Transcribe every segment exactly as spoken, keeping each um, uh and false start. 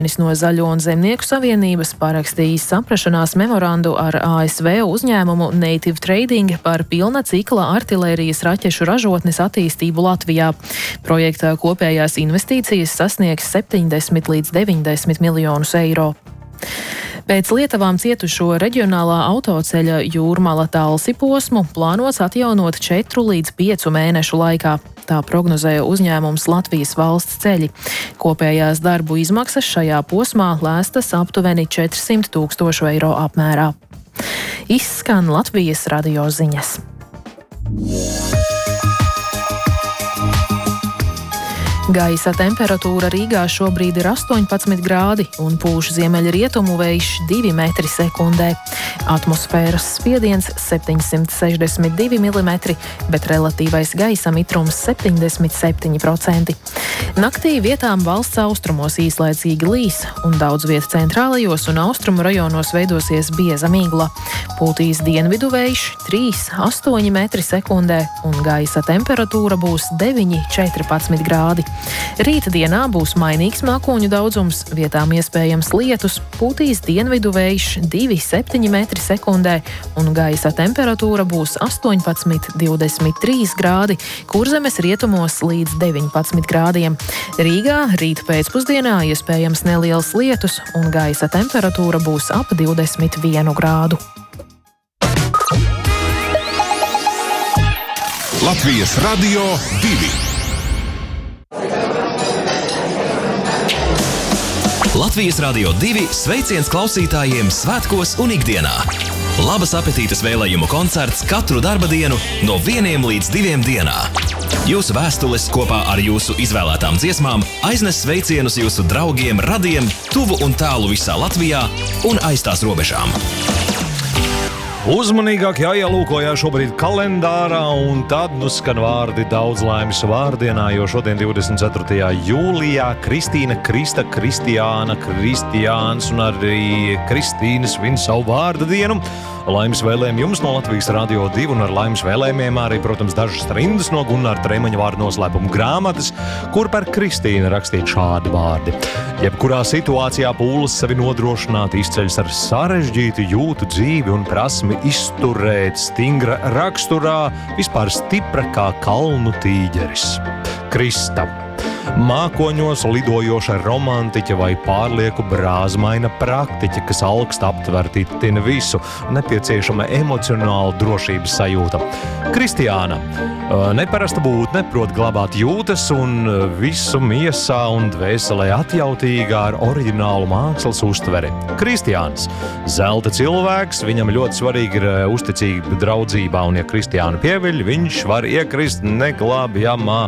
No Zaļo un Zemnieku savienības parakstījis saprašanās memorandu ar A S V uzņēmumu Native Trading par pilna cikla artilērijas raķešu ražotnes attīstību Latvijā. Projektā kopējās investīcijas sasniegs septiņdesmit līdz deviņdesmit miljonus eiro. Pēc Lietavām cietušo reģionālā autoceļa Jūrmala-Talsi posmu plānots atjaunot četru līdz piecu mēnešu laikā. Tā prognozēja uzņēmums Latvijas valsts ceļi. Kopējās darbu izmaksas šajā posmā lēstas aptuveni četrsimt tūkstošu eiro apmērā. Izskan Latvijas radio ziņas. Gaisa temperatūra Rīgā šobrīd ir astoņpadsmit grādi un pūš ziemeļrietumu vējš divi metri sekundē. Atmosfēras spiediens septiņsimt sešdesmit divi milimetri, bet relatīvais gaisa mitrums septiņdesmit septiņi procenti. Naktī vietām valsts austrumos īslaicīgi līs, un daudz viet centrālajos un austrumu rajonos veidosies bieza migla. Pūtīs dienvidu vējš trīs līdz astoņi metri sekundē, un gaisa temperatūra būs deviņi līdz četrpadsmit grādi. Rīta dienā būs mainīgs mākoņu daudzums, vietām iespējams lietus, pūtīs dienvidu vējš divi līdz septiņi metri sekundē, un gaisa temperatūra būs astoņpadsmit līdz divdesmit trīs grādi, Kurzemes rietumos līdz deviņpadsmit grādiem. Rīgā rīt pēcpusdienā iespējams neliels lietus, un gaisa temperatūra būs ap divdesmit vienu grādu. Latvijas radio divi. Latvijas radio divi sveiciens klausītājiem svētkos un ikdienā. Labas apetītes vēlējumu koncerts katru darba dienu no vieniem līdz diviem dienā. Jūsu vēstules kopā ar jūsu izvēlētām dziesmām aiznes sveicienus jūsu draugiem, radiem, tuvu un tālu visā Latvijā un aiz tās robežām. Uzmanīgāk jāielūkojā šobrīd kalendārā, un tad nu skan vārdi daudz laimes vārdienā, jo šodien divdesmit ceturtajā jūlijā Kristīna, Krista, Kristiāna, Kristiāns un arī Kristīna svin savu vārda dienu. Laimes vēlējumi jums no Latvijas radio divi, un ar laimes vēlējumiem arī, protams, dažas rindas no Gunāra Tremaņa vārdu noslēpuma grāmatas, kur par Kristīnu rakstīt šādi vārdi. Jebkurā situācijā pūles sevi nodrošināt izceļas ar sarežģītu jūtu dzīvi un prasmi izturēt stingra raksturā, vispār stipra kā kalnu tīģeris. Krista. Mākoņos lidojoša romantiķa vai pārlieku brāzmaina praktiķa, kas augst aptvertītina visu, nepieciešama emocionāla drošības sajūta. Kristiāna. Neparasta būtne, prot glabāt jūtas un visu miesā un dvēselē atjautīgā ar oriģinālu mākslas uztveri. Kristiāns. Zelta cilvēks, viņam ļoti svarīgi ir uzticība draudzībā, un ja Kristiānu pieviļ, viņš var iekrist neglābjamā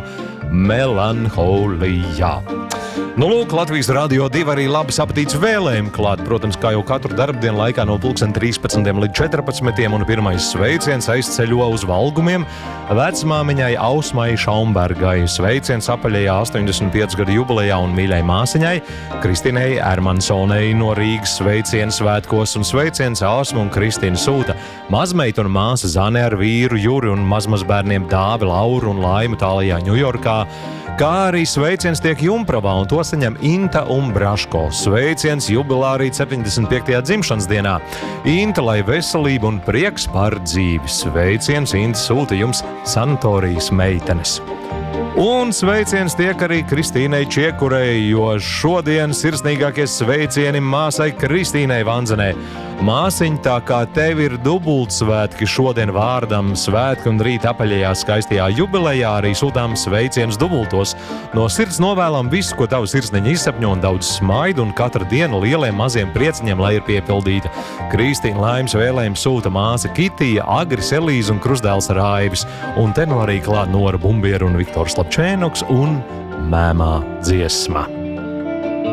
melanholijā. Nu, lūk, Latvijas radio divi arī labas apetītes vēlējumi klāt. Protams, kā jau katru darbdienu laikā no pulksten trīspadsmitiem līdz četrpadsmitiem, un pirmais sveiciens aizceļo uz Valgumiem vecmāmiņai Ausmai Šaumbergai. Sveiciens apaļajā astoņdesmit piecu gadu jubilejā un mīļai māsiņai Kristīnai Ermansonei no Rīgas. Sveiciens svētkos un sveiciens Ausma un Kristīna sūta mazmeita un māsa Zane ar vīru Juri un mazmazbērniem Dāvi, Lauru un Laimu tālajā Ņujorkā. Kā arī sveiciens tiek Jumpravā, un to saņem Inta un Braško. Sveiciens jubilārī septiņdesmit piektajā dzimšanas dienā. Inta, lai veselība un prieks par dzīvi. Sveiciens Inta sūta jums sanatorijas meitenes. Un sveiciens tiek arī Kristīnai Čiekurei, jo šodien sirsnīgākie sveicieni māsai Kristīnai Vanzenē. Māsiņ, tā kā tev ir dubultsvētki šodien vārdam svētki un rīt apaļajā skaistajā jubilejā arī sūtām sveicienus dubultos. No sirds novēlam visu, ko tavu sirsniņa izsapņo, un daudz smaidu, un katru dienu lieliem maziem prieciņiem, lai ir piepildīta. Kristīna laimes vēlējums sūta māsa Kitija, Agris, Elīza un krustdēls Raivis. Un te no arī klāt Nora Bumbieru un Viktors Lapčēnoks un Mēmā dziesma.